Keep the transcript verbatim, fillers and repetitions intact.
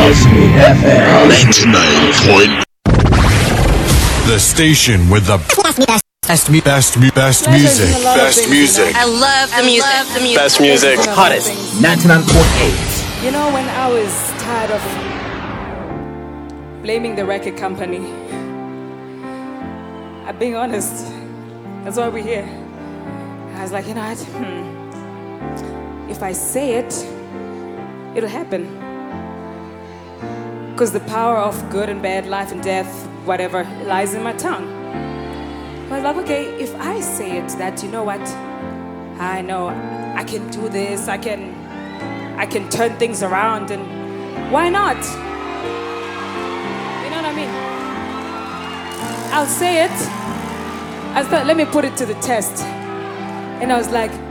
Cosmic F M ninety-nine point. The station with the best, me, best, me, best music. Best music. I love the music. love the music. Best music. Hottest ninety-nine point eight. You know, when I was tired of blaming the record company, I'm being honest, that's why we're here. I was like, you know what, hmm. if I say it, it'll happen. Because the power of good and bad, life and death, whatever, lies in my tongue. I was like, okay, if I say it, that, you know what, I know I can do this, I can, I can turn things around, and why not? You know what I mean? I'll say it. I thought, let me put it to the test. And I was like,